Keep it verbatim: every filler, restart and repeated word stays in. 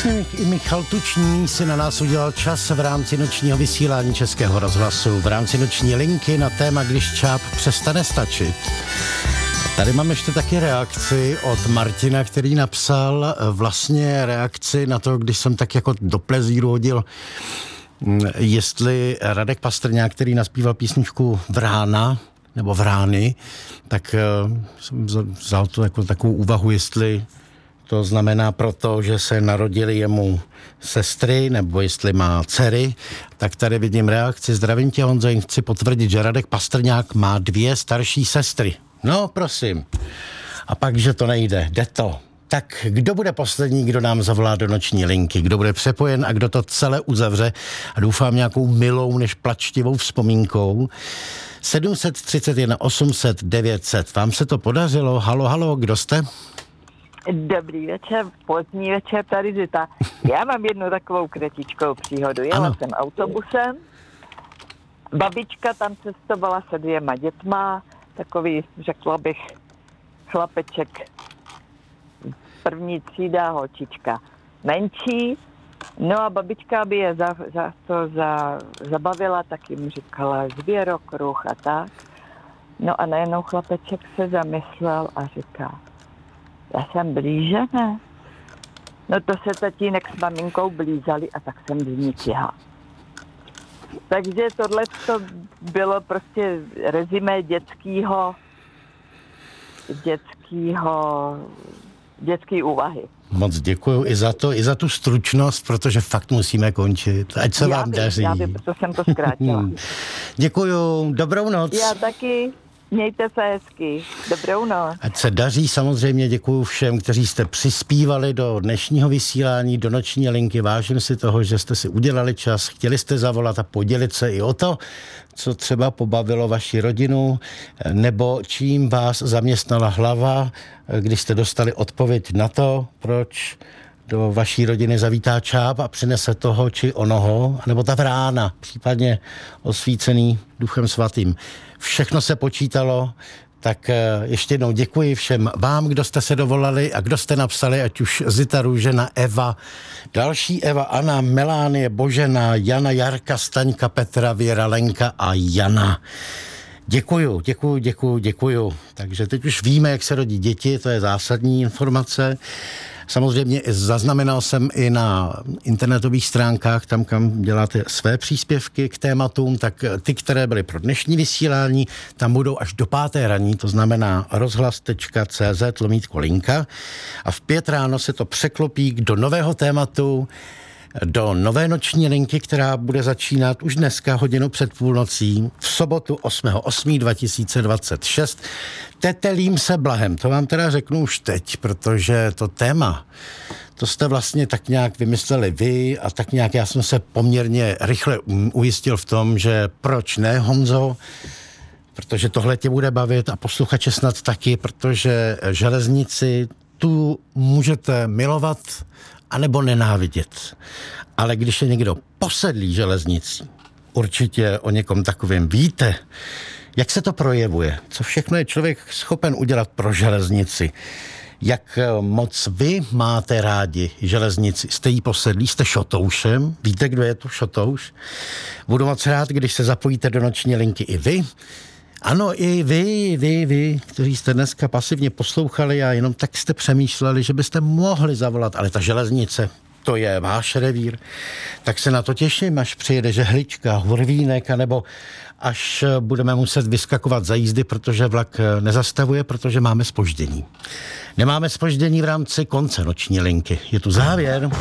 I Michal Tučný si na nás udělal čas v rámci nočního vysílání Českého rozhlasu, v rámci noční linky na téma Když čáp přestane stačit. Tady mám ještě taky reakci od Martina, který napsal vlastně reakci na to, když jsem tak jako do plezíru hodil, jestli Radek Pastrňák, který naspíval písničku Vrána, nebo Vrány, tak jsem vzal to jako takovou úvahu, jestli to znamená proto, že se narodili jemu sestry, nebo jestli má dcery. Tak tady vidím reakci. Zdravím tě, Honzo, jen chci potvrdit, že Radek Pastrňák má dvě starší sestry. No, prosím. A pak, že to nejde. Jde to. Tak kdo bude poslední, kdo nám zavolá do noční linky? Kdo bude přepojen a kdo to celé uzavře? A doufám nějakou milou než plačtivou vzpomínkou. sedm tři jedna osm set devět set. Vám se to podařilo? Halo, halo, kdo jste? Dobrý večer, pozdní večer, tady Zita. Já mám jednu takovou kratičkou příhodu. Jela jsem autobusem, babička tam cestovala se dvěma dětma, takový, řekla bych, chlapeček, první třída, holčička menší. No a babička by je za, za to za, zabavila, tak jim říkala zvěrokruh a tak. No a najednou chlapeček se zamyslel a říká: já jsem blíže, ne? No to se tatínek s maminkou blízali a tak jsem vynitila. Takže tohle to bylo prostě rezimé dětskýho, dětskýho, dětský úvahy. Moc děkuju i za to, i za tu stručnost, protože fakt musíme končit. Ať se já vám bych, daří. Já bych, proto jsem to zkrátila. Hmm. Děkuju, dobrou noc. Já taky. Mějte se hezky. Dobrou noc. Ať se daří, samozřejmě děkuju všem, kteří jste přispívali do dnešního vysílání, do noční linky. Vážím si toho, že jste si udělali čas, chtěli jste zavolat a podělit se i o to, co třeba pobavilo vaši rodinu, nebo čím vás zaměstnala hlava, když jste dostali odpověď na to, proč do vaší rodiny zavítá čáp a přinese toho či onoho, nebo ta vrána, případně osvícený Duchem svatým. Všechno se počítalo, tak ještě jednou děkuji všem vám, kdo jste se dovolali a kdo jste napsali, ať už Zita Růžena, Eva, další Eva, Anna, Melánie, Božena, Jana, Jarka, Staňka, Petra, Věra, Lenka a Jana. Děkuju, děkuju, děkuju, děkuju. Takže teď už víme, jak se rodí děti, to je zásadní informace. Samozřejmě zaznamenal jsem i na internetových stránkách, tam, kam děláte své příspěvky k tématům, tak ty, které byly pro dnešní vysílání, tam budou až do páté raní, to znamená rozhlas tečka cé zet lomítko linka. A v pět ráno se to překlopí do nového tématu, do nové noční linky, která bude začínat už dneska hodinu před půlnocí v sobotu osmého osmého dva tisíce dvacet šest. Tetelím se blahem, to vám teda řeknu už teď, protože to téma, to jste vlastně tak nějak vymysleli vy a tak nějak já jsem se poměrně rychle ujistil v tom, že proč ne, Honzo, protože tohle tě bude bavit a posluchače snad taky, protože železnici tu můžete milovat anebo nenávidět. Ale když je někdo posedlý železnicí, určitě o někom takovém víte, jak se to projevuje, co všechno je člověk schopen udělat pro železnici, jak moc vy máte rádi železnici, jste jí posedlí, jste šotoušem, víte, kdo je to šotouš? Budu moc rád, když se zapojíte do noční linky i vy. Ano, i vy, vy, vy, kteří jste dneska pasivně poslouchali a jenom tak jste přemýšleli, že byste mohli zavolat, ale ta železnice, to je váš revír, tak se na to těším, až přijede žehlička, hurvínek, anebo až budeme muset vyskakovat za jízdy, protože vlak nezastavuje, protože máme zpoždění. Nemáme zpoždění v rámci konce noční linky. Je tu závěr.